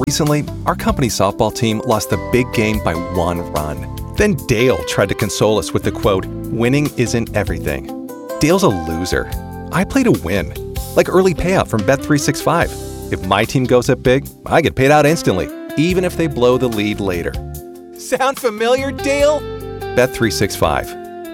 Recently, our company softball team lost the big game by 1 run. Then Dale tried to console us with the quote, "Winning isn't everything." Dale's a loser. I play to win. Like early payout from Bet365. If my team goes up big, I get paid out instantly, even if they blow the lead later. Sound familiar, Dale? Bet365.